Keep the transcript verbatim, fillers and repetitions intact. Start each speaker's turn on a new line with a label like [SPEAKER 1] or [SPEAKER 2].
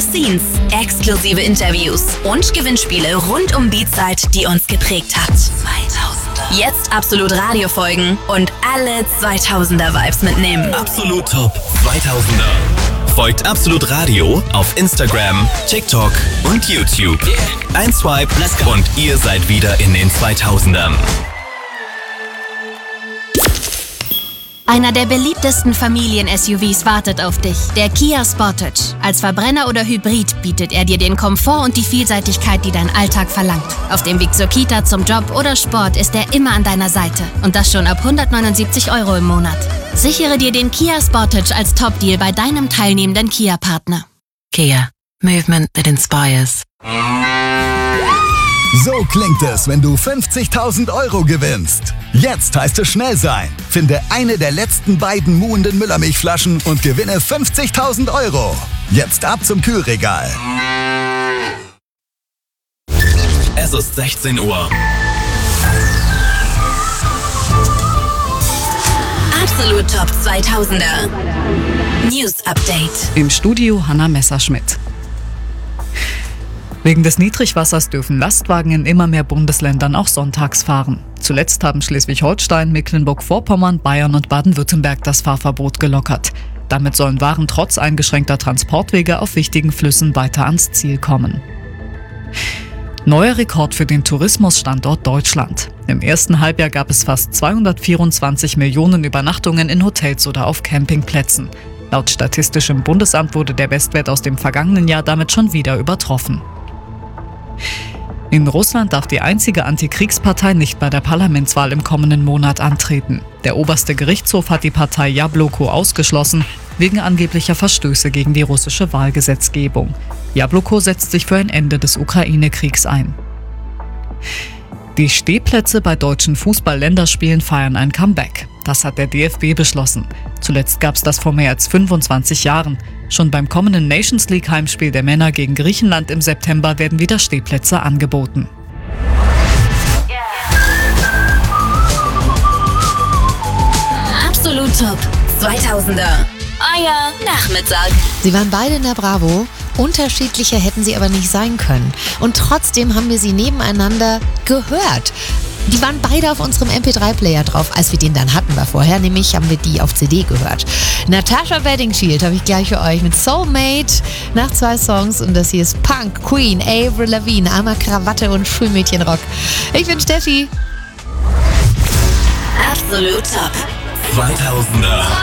[SPEAKER 1] the Scenes, exklusive Interviews und Gewinnspiele rund um die Zeit, die uns geprägt hat. zweitausender. Jetzt Absolut Radio folgen und alle zweitausender Vibes mitnehmen.
[SPEAKER 2] Absolut Top zweitausender. Folgt Absolut Radio auf Instagram, TikTok und YouTube. Ein Swipe und ihr seid wieder in den zweitausendern.
[SPEAKER 3] Einer der beliebtesten Familien-S U Vs wartet auf dich, der Kia Sportage. Als Verbrenner oder Hybrid bietet er dir den Komfort und die Vielseitigkeit, die dein Alltag verlangt. Auf dem Weg zur Kita, zum Job oder Sport ist er immer an deiner Seite. Und das schon ab hundertneunundsiebzig Euro im Monat. Sichere dir den Kia Sportage als Top-Deal bei deinem teilnehmenden Kia-Partner.
[SPEAKER 4] Kia. Movement that inspires.
[SPEAKER 5] So klingt es, wenn du fünfzigtausend Euro gewinnst. Jetzt heißt es schnell sein. Finde eine der letzten beiden muhenden Müllermilchflaschen und gewinne fünfzigtausend Euro. Jetzt ab zum Kühlregal.
[SPEAKER 2] Es ist sechzehn Uhr.
[SPEAKER 1] Absolut Top zweitausender. News Update.
[SPEAKER 6] Im Studio Hanna Messerschmidt. Wegen des Niedrigwassers dürfen Lastwagen in immer mehr Bundesländern auch sonntags fahren. Zuletzt haben Schleswig-Holstein, Mecklenburg-Vorpommern, Bayern und Baden-Württemberg das Fahrverbot gelockert. Damit sollen Waren trotz eingeschränkter Transportwege auf wichtigen Flüssen weiter ans Ziel kommen. Neuer Rekord für den Tourismusstandort Deutschland. Im ersten Halbjahr gab es fast zweihundertvierundzwanzig Millionen Übernachtungen in Hotels oder auf Campingplätzen. Laut Statistischem Bundesamt wurde der Bestwert aus dem vergangenen Jahr damit schon wieder übertroffen. In Russland darf die einzige Antikriegspartei nicht bei der Parlamentswahl im kommenden Monat antreten. Der oberste Gerichtshof hat die Partei Jabloko ausgeschlossen, wegen angeblicher Verstöße gegen die russische Wahlgesetzgebung. Jabloko setzt sich für ein Ende des Ukraine-Kriegs ein. Die Stehplätze bei deutschen Fußball-Länderspielen feiern ein Comeback. Das hat der D F B beschlossen. Zuletzt gab es das vor mehr als fünfundzwanzig Jahren. Schon beim kommenden Nations League Heimspiel der Männer gegen Griechenland im September werden wieder Stehplätze angeboten.
[SPEAKER 1] Absolut Top zweitausender. Euer Nachmittag.
[SPEAKER 7] Sie waren beide in der Bravo. Unterschiedlicher hätten sie aber nicht sein können. Und trotzdem haben wir sie nebeneinander gehört. Die waren beide auf unserem M P drei Player drauf, als wir den dann hatten war vorher. Nämlich haben wir die auf C D gehört. Natasha Bedingfield habe ich gleich für euch mit Soulmate nach zwei Songs. Und das hier ist Punk, Queen, Avril Lavigne, einmal Krawatte und Schulmädchenrock. Ich bin Steffi.
[SPEAKER 1] Absolut Top
[SPEAKER 2] zweitausender.